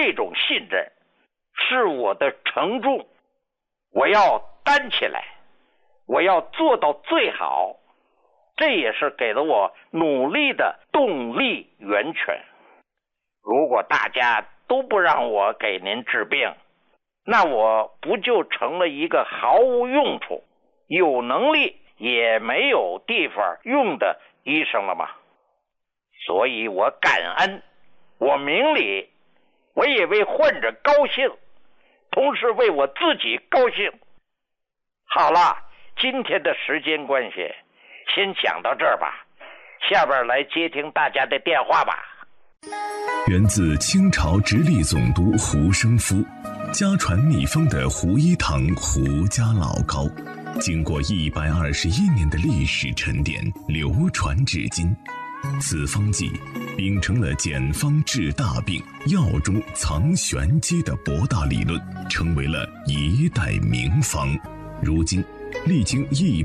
这种信任是我的承重，我要担起来，我要做到最好，这也是给了我努力的动力源泉。如果大家都不让我给您治病，那我不就成了一个毫无用处、有能力也没有地方用的医生了吗？所以我感恩，我明理，我也为患者高兴，同时为我自己高兴。好了，今天的时间关系，先讲到这儿吧，下边来接听大家的电话吧。 源自清朝直隶总督胡生夫，家传秘方的胡一堂胡家老膏，经过121年的历史沉淀，流传至今。此方剂秉承了简方治大病、药中藏玄机的博大理论，成为了一代名方。如今历经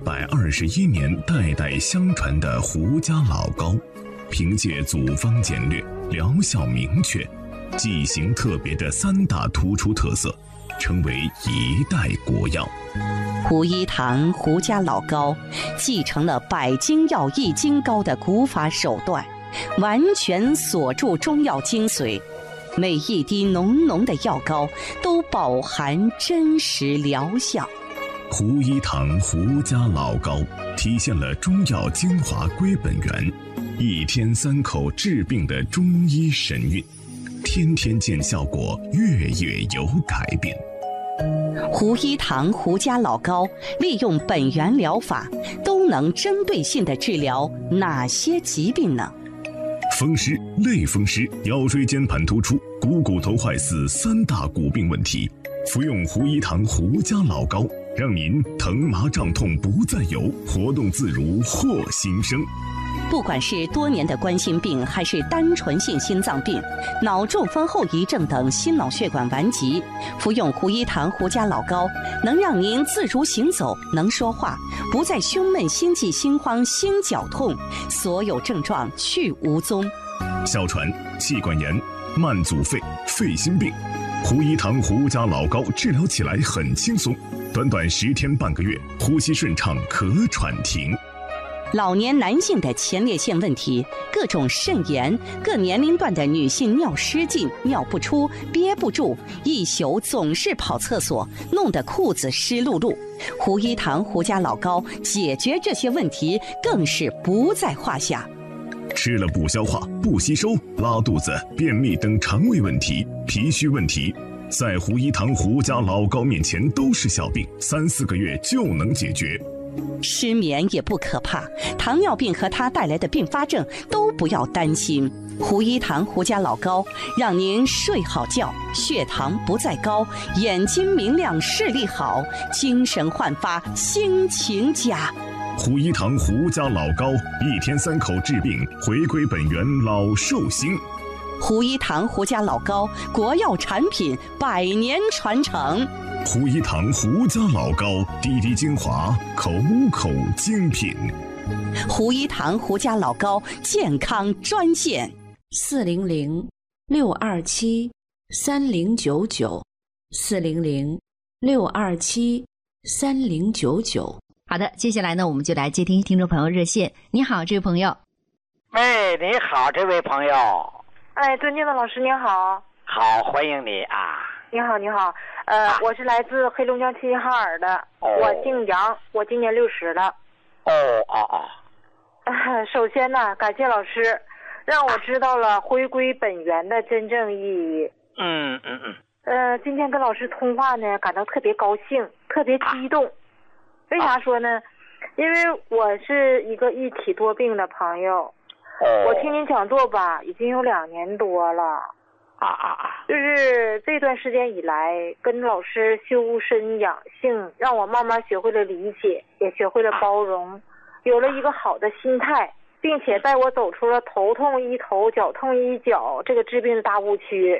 121年代代相传的胡家老膏，凭借组方简略、疗效明确、剂型特别的3大突出特色，成为一代国药。 胡一堂胡家老膏继承了百金药易筋膏的古法手段，完全锁住中药精髓，每一滴浓浓的药膏都饱含真实疗效。 胡一堂胡家老膏体现了中药精华归本源，1天3口治病的中医神韵，天天见效果，月月有改变。 胡一堂胡家老膏利用本源疗法，都能针对性地治疗哪些疾病呢？ 风湿、类风湿、腰椎间盘突出、股头坏死3大骨病问题，服用胡一堂胡家老膏，让您疼麻胀痛不再有，活动自如获新生。 不管是多年的冠心病，还是单纯性心脏病、脑中风后遗症等心脑血管顽疾，服用胡一堂胡家老膏，能让您自如行走，能说话，不再胸闷、心悸、心慌、心绞痛，所有症状去无踪。 哮喘、气管炎、慢阻肺、肺心病，胡一堂胡家老膏治疗起来很轻松，短短10天半个月，呼吸顺畅，咳喘停。 老年男性的前列腺问题，各种肾炎，各年龄段的女性尿失禁、尿不出、憋不住，一宿总是跑厕所，弄得裤子湿漉漉。胡一堂胡家老膏解决这些问题更是不在话下。 吃了不消化、不吸收、拉肚子、便秘等肠胃问题、脾虚问题，在胡一堂胡家老膏面前都是小病，3、4个月就能解决。 失眠也不可怕，糖尿病和它带来的并发症都不要担心。胡一堂胡家老膏让您睡好觉，血糖不再高，眼睛明亮，视力好，精神焕发，心情佳。 胡一堂胡家老膏1天3口治病，回归本源，老寿星。 胡一堂胡家老膏，国药产品，100年传承。 胡一堂胡家老膏，滴滴精华，口口精品。 胡一堂胡家老膏健康专线 ：400-627-3099，400-627-3099。好的，接下来呢，我们就来接听听众朋友热线。你好，这位朋友。 哎，你好，这位朋友。 哎，尊敬的老师您好。 好，欢迎你啊。 你好，你好。我是来自黑龙江齐齐哈尔的，我姓杨，我今年60了。首先呢，感谢老师，让我知道了回归本源的真正意义。今天跟老师通话呢，感到特别高兴，特别激动。为啥说呢？因为我是一个一体多病的朋友，我听您讲座吧，已经有2年多了。就是这段时间以来，跟老师修身养性，让我慢慢学会了理解，也学会了包容，有了一个好的心态，并且带我走出了头痛医头、脚痛医脚这个治病的大误区。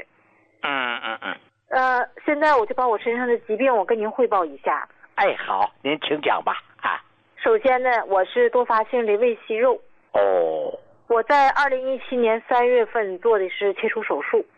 现在我就把我身上的疾病我跟您汇报一下。 哎，好，您请讲吧。 首先呢，我是多发性的胃息肉。我在2017年3月份做的是切除手术。